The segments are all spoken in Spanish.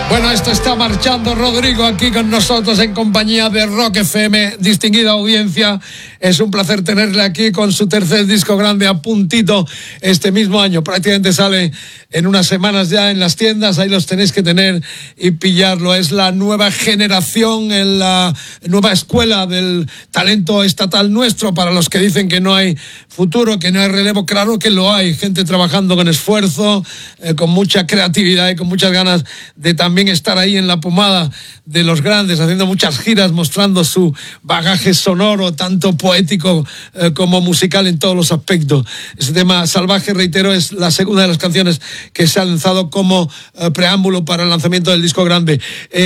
Bueno, esto está marchando Rodrigo aquí con nosotros en compañía de Rock FM, distinguida audiencia. Es un placer tenerle aquí con su tercer disco grande a puntito este mismo año. Prácticamente sale en unas semanas ya en las tiendas, ahí los tenéis que tener y pillarlo. Es la nueva generación, en la nueva escuela del talento estatal nuestro. Para los que dicen que no hay futuro, que no hay relevo, claro que lo hay. Gente trabajando con esfuerzo, con mucha creatividad y con muchas ganas de también estar ahí en la pomada de los grandes, haciendo muchas giras, mostrando su bagaje sonoro, tanto poético como musical en todos los aspectos. Este tema Salvaje, reitero, es la segunda de las canciones que se ha lanzado como preámbulo para el lanzamiento del disco grande.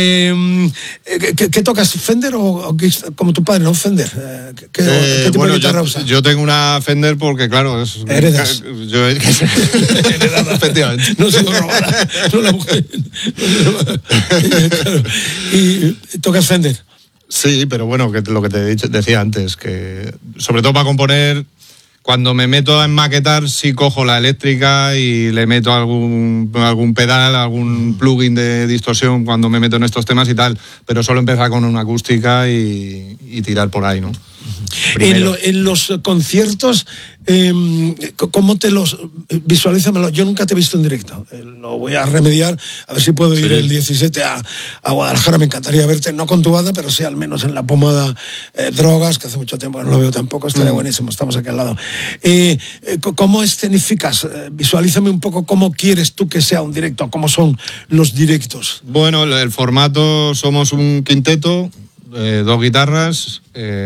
¿Qué tocas? ¿Fender o como tu padre, no? ¿Fender? ¿Qué tipo de guitarra usas? Yo tengo una Fender porque, claro, es... ¿Heredas? Heredada, efectivamente. No se lo robara. No la mujer. Claro. ¿Y tocas Fender? Sí, pero bueno, que lo que te decía antes, que sobre todo para componer, cuando me meto a maquetar, sí cojo la eléctrica y le meto algún pedal, algún plugin de distorsión cuando me meto en estos temas y tal, pero solo empezar con una acústica y tirar por ahí, ¿no? En los conciertos, ¿cómo te los visualízamelo? Yo nunca te he visto en directo. Lo voy a remediar, a ver si puedo ir el 17 a Guadalajara. Me encantaría verte, no con tu banda, pero sí al menos en la pomada Drogas, que hace mucho tiempo que no lo veo tampoco. Estaría buenísimo, estamos aquí al lado. ¿Cómo escenificas? Visualízame un poco cómo quieres tú que sea un directo, cómo son los directos. Bueno, el formato, somos un quinteto, 2 guitarras,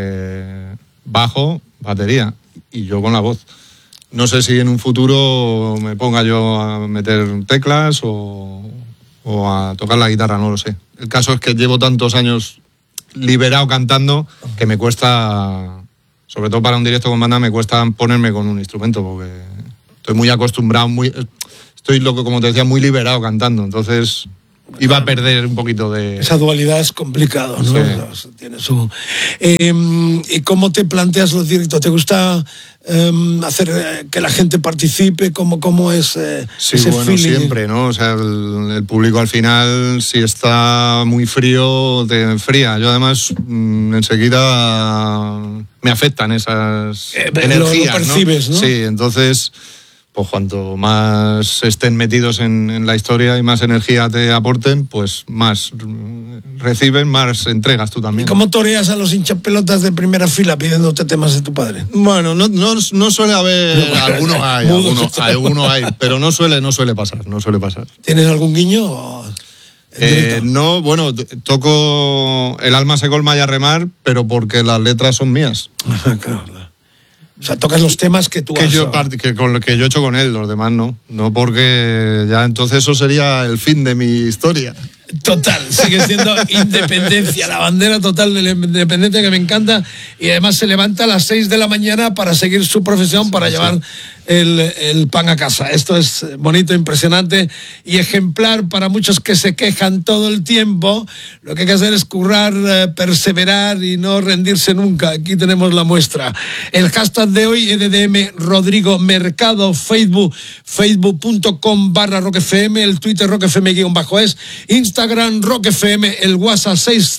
bajo, batería y yo con la voz. No sé si en un futuro me ponga yo a meter teclas o a tocar la guitarra, no lo sé. El caso es que llevo tantos años liberado cantando que me cuesta, sobre todo para un directo con banda, me cuesta ponerme con un instrumento porque estoy muy acostumbrado, estoy, como te decía, muy liberado cantando, entonces... iba a perder un poquito de... Esa dualidad es complicado, ¿no? Sí. Tiene su... ¿Y cómo te planteas los directos? ¿Te gusta hacer que la gente participe? ¿Cómo es sí, ese bueno, feeling? Siempre, ¿no? O sea, el público al final, si está muy frío, te enfría. Yo además enseguida me afectan esas energías, lo percibes, ¿no? Sí, entonces... pues cuanto más estén metidos en la historia y más energía te aporten, pues más reciben, más entregas tú también. ¿Y cómo toreas a los hinchapelotas de primera fila pidiéndote temas de tu padre? Bueno, no suele haber... Algunos hay, pero no suele pasar. ¿Tienes algún guiño? No, bueno, toco El alma se colma y a remar, pero porque las letras son mías. Claro. O sea, tocas los temas que tú has... Con lo que yo he hecho con él, los demás no. No, porque ya entonces eso sería el fin de mi historia. Total, sigue siendo independencia, la bandera total de la independencia que me encanta, y además se levanta a las 6 de la mañana para seguir su profesión, para llevar el pan a casa. Esto es bonito, impresionante y ejemplar para muchos que se quejan todo el tiempo. Lo que hay que hacer es currar, perseverar y no rendirse nunca. Aquí tenemos la muestra. El hashtag de hoy, EDDM Rodrigo Mercado, facebook.com/rockfm, el Twitter rockfm_es, Instagram rockfm, el WhatsApp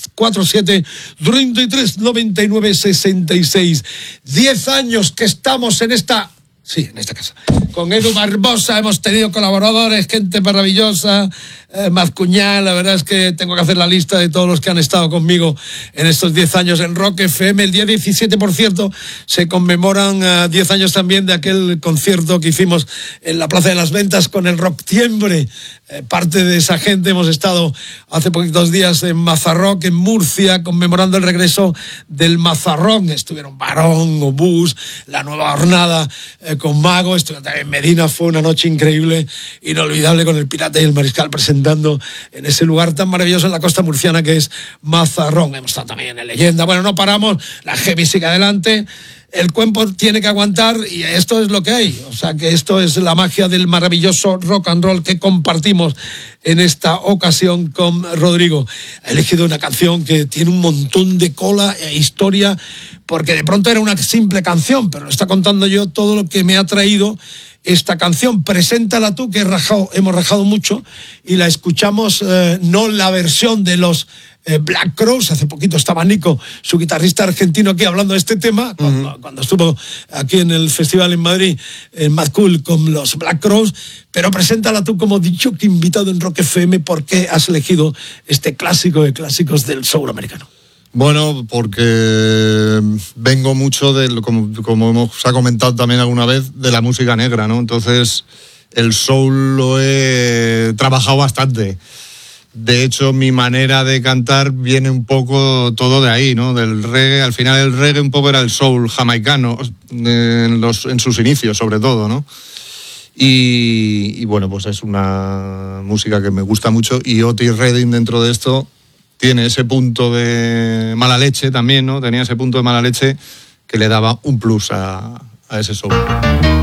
647-3399-66. 10 años que estamos en esta casa. Con Edu Barbosa hemos tenido colaboradores, gente maravillosa, Mazcuñal, la verdad es que tengo que hacer la lista de todos los que han estado conmigo en estos 10 años en Rock FM. El día 17, por cierto, se conmemoran 10 años también de aquel concierto que hicimos en la Plaza de las Ventas con el Rocktiembre. Parte de esa gente hemos estado hace poquitos días en Mazarrock, en Murcia, conmemorando el regreso del Mazarrón. Estuvieron Barón, Obús, la nueva jornada con Mago, estuvieron también en Medina, fue una noche increíble, inolvidable, con el Pirata y el Mariscal presentando en ese lugar tan maravilloso en la costa murciana que es Mazarrón. Hemos estado también en Leyenda. Bueno, no paramos, la heavy sigue adelante. El cuerpo tiene que aguantar y esto es lo que hay. O sea que esto es la magia del maravilloso rock and roll que compartimos en esta ocasión con Rodrigo. Ha elegido una canción que tiene un montón de cola e historia, porque de pronto era una simple canción, pero está contando yo todo lo que me ha traído esta canción, Preséntala tú, que hemos rajado mucho, y la escuchamos, no la versión de los Black Crowes. Hace poquito estaba Nico, su guitarrista argentino, aquí hablando de este tema, cuando estuvo aquí en el festival en Madrid, en Mad Cool, con los Black Crowes. Pero preséntala tú como dicho que invitado en Rock FM. ¿Por qué has elegido este clásico de clásicos del soul americano? Bueno, porque vengo mucho como se ha comentado también alguna vez, de la música negra, ¿no? Entonces, el soul lo he trabajado bastante. De hecho, mi manera de cantar viene un poco todo de ahí, ¿no? Del reggae. Al final el reggae un poco era el soul jamaicano, en sus inicios sobre todo, ¿no? Y bueno, pues es una música que me gusta mucho, y Otis Redding dentro de esto tiene ese punto de mala leche también, ¿no? Tenía ese punto de mala leche que le daba un plus a ese soul.